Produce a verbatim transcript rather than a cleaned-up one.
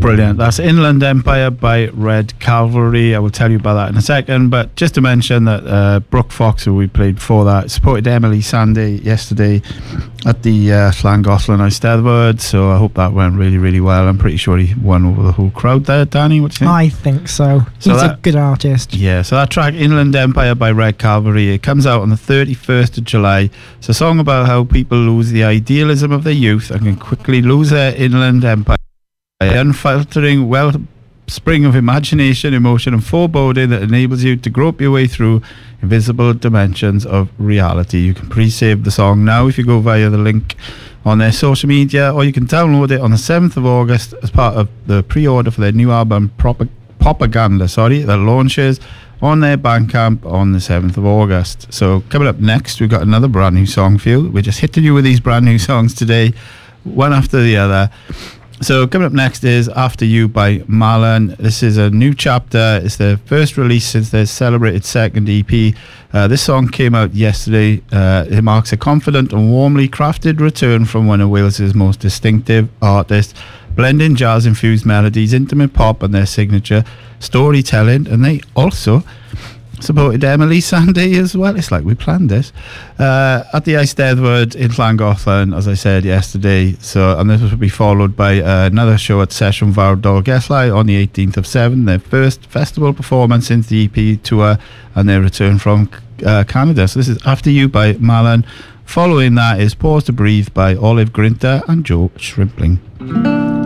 Brilliant. That's Inland Empire by Red Cavalry. I will tell you about that in a second. But just to mention that uh, Brooke Fox, who we played before that, supported Emily Sandé yesterday at the uh, Llangollen Eisteddfod. So I hope that went really, really well. I'm pretty sure he won over the whole crowd there. Danny, what do you think? I think so. So He's that, a good artist. Yeah, so that track, Inland Empire by Red Cavalry, it comes out on the thirty-first of July. It's a song about how people lose the idealism of their youth and can quickly lose their inland empire. Unfiltering wellspring of imagination, emotion and foreboding that enables you to grope your way through invisible dimensions of reality. You can pre-save the song now if you go via the link on their social media, or you can download it on the seventh of August as part of the pre-order for their new album Prop- Propaganda sorry, that launches on their Bandcamp on the seventh of August. So coming up next, we've got another brand new song for you. We're just hitting you with these brand new songs today, one after the other. So coming up next is After You by Marlon. This is a new chapter. It's their first release since their celebrated second E P. Uh, this song came out yesterday. Uh, it marks a confident and warmly crafted return from one of Wales's most distinctive artists, blending jazz-infused melodies, intimate pop and their signature storytelling. And they also supported Emily Sandé as well. It's like we planned this uh, at the Eisteddfod in Llangollen, as I said yesterday. So, and this will be followed by uh, another show at Session Fawr Dolgellau on the eighteenth of seven, their first festival performance since the E P tour and their return from uh, Canada. So this is After You by Marlon. Following that is Pause to Breathe by Olive Grinter and Joe Shrimpling.